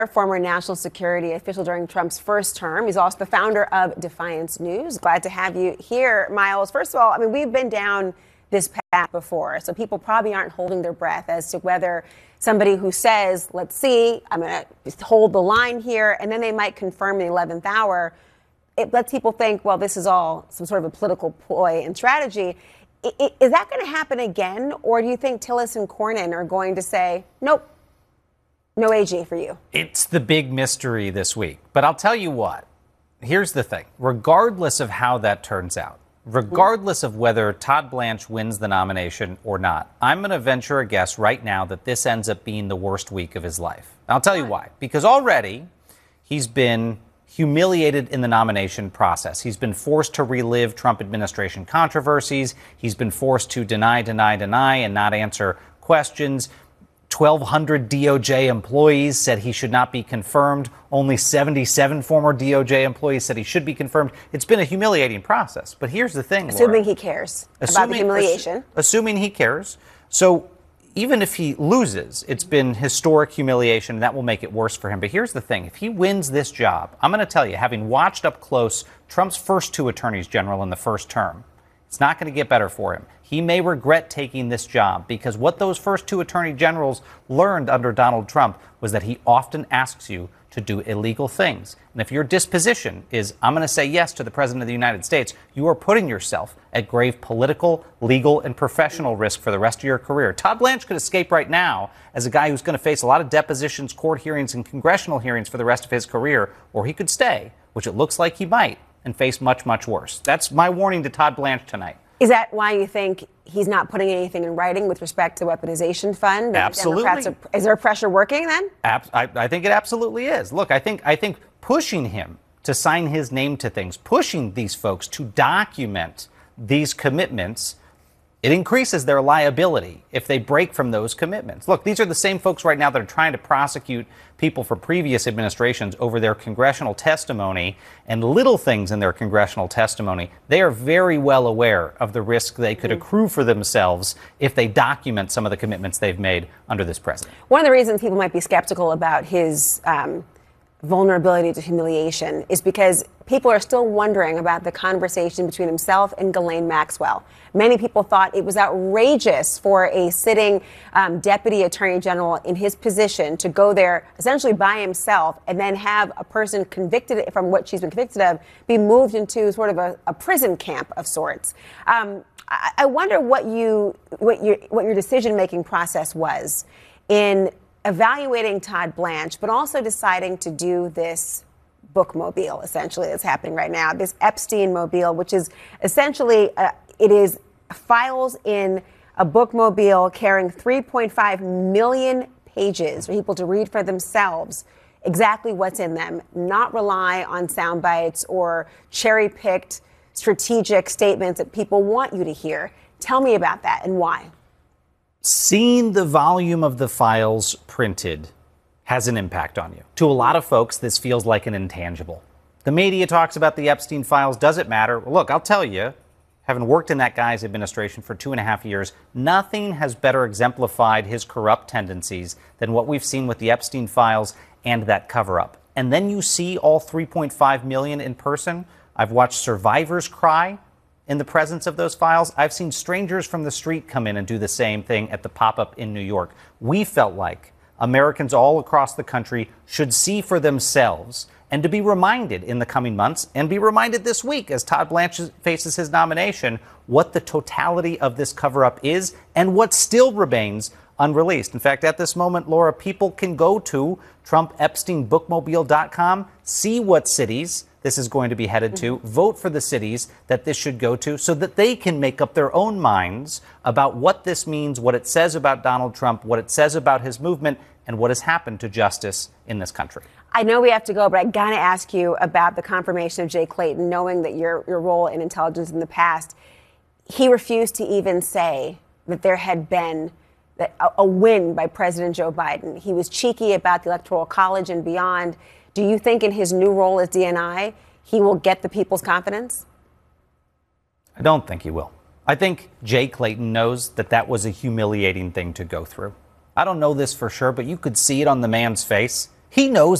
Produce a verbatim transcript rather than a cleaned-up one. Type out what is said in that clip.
Former national security official during Trump's first term. He's also the founder of Defiance News. Glad to have you here, Miles. First of all, I mean, we've been down this path before, so people probably aren't holding their breath as to whether somebody who says, let's see, I'm going to hold the line here, and then they might confirm the eleventh hour. It lets people think, well, this is all some sort of a political ploy and strategy. Is that going to happen again, or do you think Tillis and Cornyn are going to say, nope, no A G for you? It's the big mystery this week. But I'll tell you what, here's the thing. Regardless of how that turns out, regardless of whether Todd Blanche wins the nomination or not, I'm going to venture a guess right now that this ends up being the worst week of his life. And I'll tell you why. Because already he's been humiliated in the nomination process. He's been forced to relive Trump administration controversies. He's been forced to deny, deny, deny, and not answer questions. twelve hundred D O J employees said he should not be confirmed. Only seventy-seven former D O J employees said he should be confirmed. It's been a humiliating process. But here's the thing, Assuming Laura. he cares assuming, about the humiliation. Ass- assuming he cares. So even if he loses, it's been historic humiliation, and that will make it worse for him. But here's the thing. If he wins this job, I'm going to tell you, having watched up close Trump's first two attorneys general in the first term, it's not going to get better for him. He may regret taking this job because what those first two attorney generals learned under Donald Trump was that he often asks you to do illegal things. And if your disposition is, I'm going to say yes to the president of the United States, you are putting yourself at grave political, legal, and professional risk for the rest of your career. Todd Blanche could escape right now as a guy who's going to face a lot of depositions, court hearings, and congressional hearings for the rest of his career, or he could stay, which it looks like he might, and face much, much worse. That's my warning to Todd Blanche tonight. Is that why you think he's not putting anything in writing with respect to the weaponization fund? Absolutely. Are, is there pressure working then? Ab- I, I think it absolutely is. Look, I think I think pushing him to sign his name to things, pushing these folks to document these commitments, it increases their liability if they break from those commitments. Look, these are the same folks right now that are trying to prosecute people for previous administrations over their congressional testimony and little things in their congressional testimony. They are very well aware of the risk they could accrue for themselves if they document some of the commitments they've made under this president. One of the reasons people might be skeptical about his um, vulnerability to humiliation is because people are still wondering about the conversation between himself and Ghislaine Maxwell. Many people thought it was outrageous for a sitting um, deputy attorney general in his position to go there essentially by himself and then have a person convicted from what she's been convicted of be moved into sort of a, a prison camp of sorts. Um, I, I wonder what you what your what your decision making process was in evaluating Todd Blanche, but also deciding to do this bookmobile, essentially, that's happening right now, this Epstein mobile, which is essentially, uh, it is files in a bookmobile carrying three point five million pages for people to read for themselves exactly what's in them, not rely on sound bites or cherry-picked strategic statements that people want you to hear. Tell me about that and why. Seeing the volume of the files printed has an impact on you. To a lot of folks, this feels like an intangible. The media talks about the Epstein files. Does it matter? Look, I'll tell you, having worked in that guy's administration for two and a half years, nothing has better exemplified his corrupt tendencies than what we've seen with the Epstein files and that cover-up. And then you see all three point five million in person. I've watched survivors cry in the presence of those files. I've seen strangers from the street come in and do the same thing at the pop-up in New York. We felt like Americans all across the country should see for themselves and to be reminded in the coming months and be reminded this week as Todd Blanche faces his nomination what the totality of this cover-up is and what still remains unreleased. In fact, at this moment, Laura, people can go to Trump Epstein Bookmobile dot com, see what cities this is going to be headed to, vote for the cities that this should go to so that they can make up their own minds about what this means, what it says about Donald Trump, what it says about his movement, and what has happened to justice in this country. I know we have to go, but I got to ask you about the confirmation of Jay Clayton, knowing that your, your role in intelligence in the past. He refused to even say that there had been that a, a win by President Joe Biden. He was cheeky about the Electoral College and beyond. Do you think in his new role as D N I, he will get the people's confidence? I don't think he will. I think Jay Clayton knows that that was a humiliating thing to go through. I don't know this for sure, but you could see it on the man's face. He knows